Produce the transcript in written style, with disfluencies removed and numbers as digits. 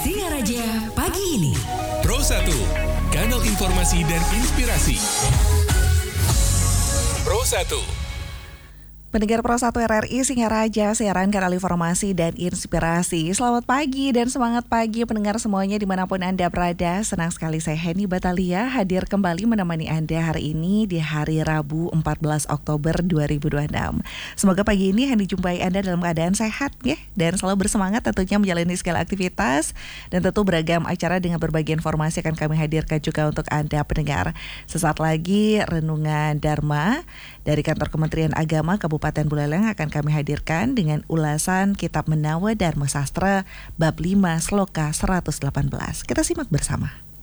Singaraja pagi ini. Pro 1, kanal informasi dan inspirasi. Pro 1. Pendengar Pro 1 RRI Singaraja, siaran kanal informasi dan inspirasi. Selamat pagi dan semangat pagi pendengar semuanya dimanapun Anda berada. Senang sekali saya Heni Batalia hadir kembali menemani Anda hari ini di hari Rabu 14 Oktober 2026. Semoga pagi ini Heni jumpai Anda dalam keadaan sehat ya, dan selalu bersemangat tentunya menjalani segala aktivitas. Dan tentu beragam acara dengan berbagai informasi akan kami hadirkan juga untuk Anda pendengar. Sesaat lagi Renungan Dharma dari Kantor Kementerian Agama Kabupaten Buleleng akan kami hadirkan dengan ulasan Kitab Menawa Dharma Sastra bab 5 Sloka 118. Kita simak bersama.